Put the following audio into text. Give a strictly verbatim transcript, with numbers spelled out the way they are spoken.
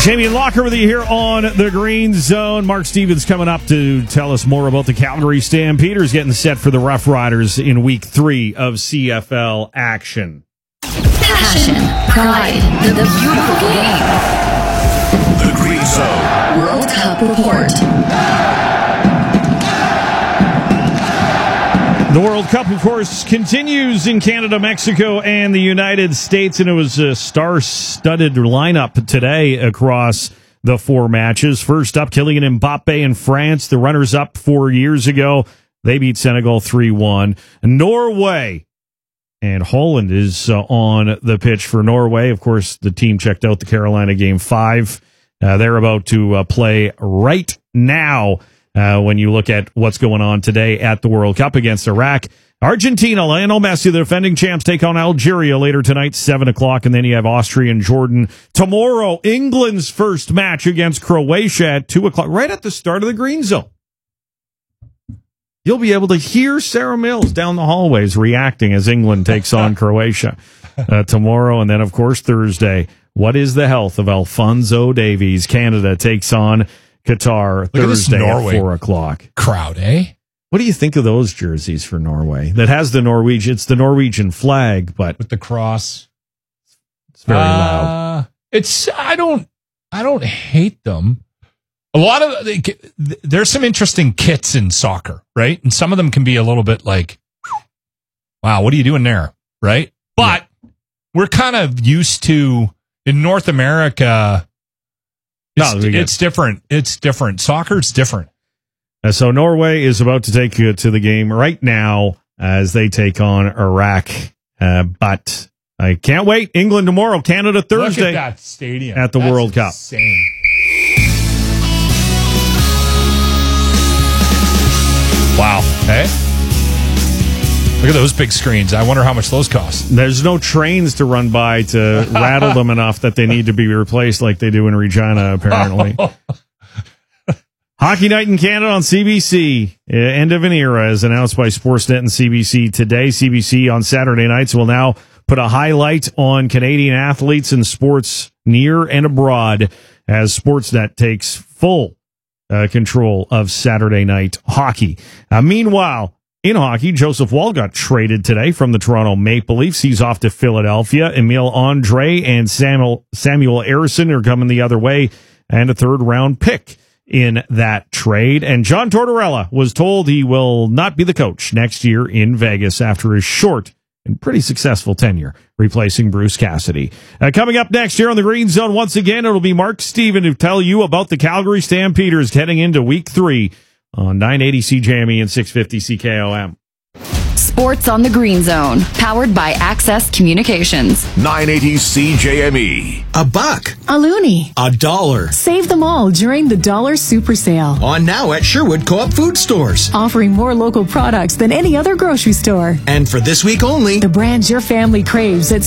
Jamie Locker with you here on the Green Zone. Mark Stevens coming up to tell us more about the Calgary Stampeders getting set for the Rough Riders in week three of C F L action. Passion, pride, the, the beautiful game. The Green Zone World Cup Report. The World Cup, of course, continues in Canada, Mexico, and the United States, and it was a star-studded lineup today across the four matches. First up, Kylian Mbappe in France, the runners-up four years ago. They beat Senegal three one. Norway, and Holland is uh, on the pitch for Norway. Of course, the team checked out the Carolina game five. Uh, they're about to uh, play right now. Uh, when you look at what's going on today at the World Cup against Iraq. Argentina, Lionel Messi, the defending champs, take on Algeria later tonight, seven o'clock, and then you have Austria and Jordan. Tomorrow, England's first match against Croatia at two o'clock, right at the start of the Green Zone. You'll be able to hear Sarah Mills down the hallways reacting as England takes on Croatia uh, tomorrow. And then, of course, Thursday, what is the health of Alphonso Davies? Canada takes on Qatar Look Thursday at, at four o'clock. Crowd, eh? What do you think of those jerseys for Norway? That has the Norwegian, it's the Norwegian flag, but with the cross. It's very uh, loud. It's I don't I don't hate them. A lot of there's some interesting kits in soccer, right? And some of them can be a little bit like, wow, what are you doing there, right? But yeah. We're kind of used to in North America. It's, no, it's different. It's different. Soccer's different. Uh, so Norway is about to take you to the game right now as they take on Iraq. Uh, but I can't wait. England tomorrow, Canada Thursday. Look at that stadium. At the That's World Cup. Insane. Wow. Hey? Look at those big screens. I wonder how much those cost. There's no trains to run by to rattle them enough that they need to be replaced like they do in Regina, apparently. Hockey Night in Canada on C B C. Uh, end of an era as announced by Sportsnet and C B C today. C B C on Saturday nights will now put a highlight on Canadian athletes and sports near and abroad as Sportsnet takes full uh, control of Saturday night hockey. Uh, meanwhile, in hockey, Joseph Woll got traded today from the Toronto Maple Leafs. He's off to Philadelphia. Emile Andre and Samuel, Samuel Ersson are coming the other way, and a third-round pick in that trade. And John Tortorella was told he will not be the coach next year in Vegas after his short and pretty successful tenure, replacing Bruce Cassidy. Uh, coming up next year on the Green Zone, once again, it'll be Mark Steven to tell you about the Calgary Stampeders heading into week three on nine eighty C J M E and six fifty C K O M. Sports on the Green Zone, powered by Access Communications. nine eighty C J M E. A buck. A loonie. A dollar. Save them all during the Dollar Super Sale. On now at Sherwood Co-op Food Stores. Offering more local products than any other grocery store. And for this week only, the brands your family craves at